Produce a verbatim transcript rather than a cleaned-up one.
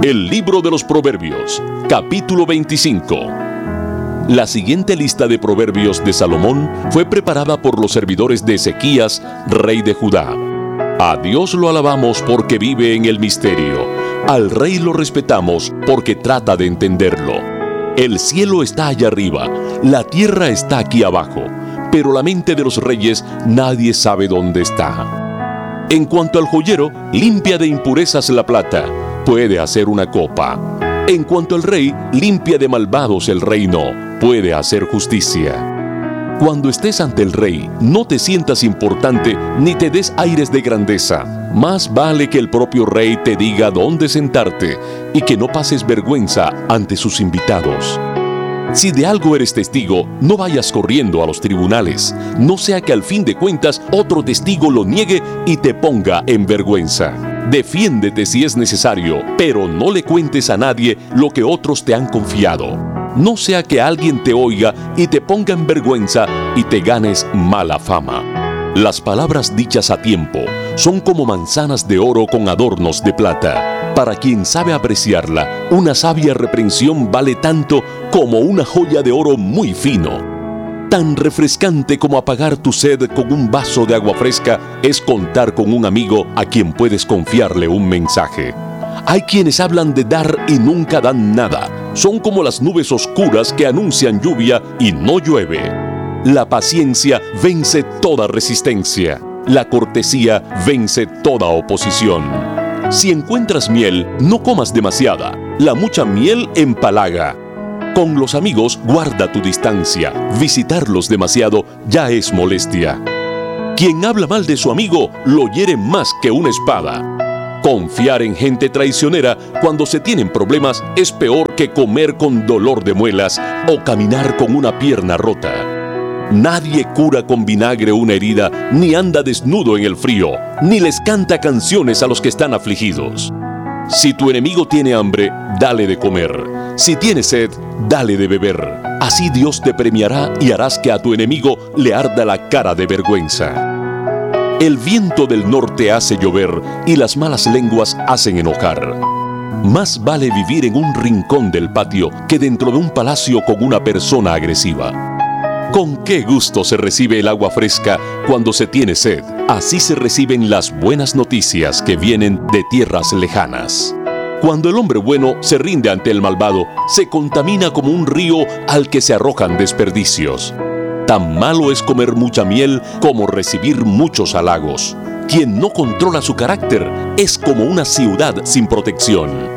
El libro de los Proverbios, capítulo veinticinco. La siguiente lista de proverbios de Salomón fue preparada por los servidores de Ezequías, rey de Judá. A Dios lo alabamos porque vive en el misterio. Al rey lo respetamos porque trata de entenderlo. El cielo está allá arriba, la tierra está aquí abajo, pero la mente de los reyes nadie sabe dónde está. En cuanto al joyero, limpia de impurezas la plata, puede hacer una copa. En cuanto al rey, limpia de malvados el reino, puede hacer justicia. Cuando estés ante el rey, no te sientas importante ni te des aires de grandeza. Más vale que el propio rey te diga dónde sentarte y que no pases vergüenza ante sus invitados. Si de algo eres testigo, no vayas corriendo a los tribunales, no sea que al fin de cuentas otro testigo lo niegue y te ponga en vergüenza. Defiéndete si es necesario, pero no le cuentes a nadie lo que otros te han confiado. No sea que alguien te oiga y te ponga en vergüenza y te ganes mala fama. Las palabras dichas a tiempo son como manzanas de oro con adornos de plata. Para quien sabe apreciarla, una sabia reprensión vale tanto como una joya de oro muy fino. Tan refrescante como apagar tu sed con un vaso de agua fresca es contar con un amigo a quien puedes confiarle un mensaje. Hay quienes hablan de dar y nunca dan nada. Son como las nubes oscuras que anuncian lluvia y no llueve. La paciencia vence toda resistencia. La cortesía vence toda oposición. Si encuentras miel, no comas demasiada. La mucha miel empalaga. Con los amigos, guarda tu distancia. Visitarlos demasiado ya es molestia. Quien habla mal de su amigo, lo hiere más que una espada. Confiar en gente traicionera cuando se tienen problemas es peor que comer con dolor de muelas o caminar con una pierna rota. Nadie cura con vinagre una herida, ni anda desnudo en el frío, ni les canta canciones a los que están afligidos. Si tu enemigo tiene hambre, dale de comer. Si tiene sed, dale de beber. Así Dios te premiará y harás que a tu enemigo le arda la cara de vergüenza. El viento del norte hace llover y las malas lenguas hacen enojar. Más vale vivir en un rincón del patio que dentro de un palacio con una persona agresiva. Con qué gusto se recibe el agua fresca cuando se tiene sed. Así se reciben las buenas noticias que vienen de tierras lejanas. Cuando el hombre bueno se rinde ante el malvado, se contamina como un río al que se arrojan desperdicios. Tan malo es comer mucha miel como recibir muchos halagos. Quien no controla su carácter es como una ciudad sin protección.